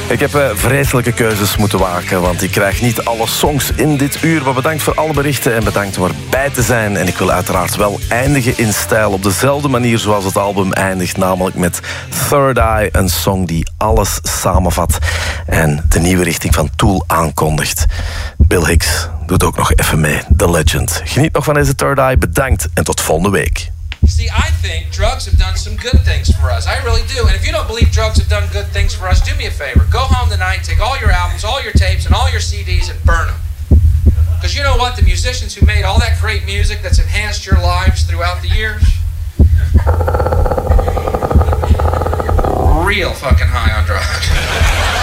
Ik heb vreselijke keuzes moeten waken, want ik krijg niet alle songs in dit uur. Maar bedankt voor alle berichten en bedankt om erbij te zijn. En ik wil uiteraard wel eindigen in stijl op dezelfde manier zoals het album eindigt. Namelijk met Third Eye, een song die alles samenvat en de nieuwe richting van Tool aankondigt. Bill Hicks doet ook nog even mee, The Legend. Geniet nog van deze Third Eye, bedankt en tot volgende week. See, I think drugs have done some good things for us. I really do. And if you don't believe drugs have done good things for us, do me a favor. Go home tonight, take all your albums, all your tapes, and all your CDs and burn them. Because you know what? The musicians who made all that great music that's enhanced your lives throughout the years, real fucking high on drugs.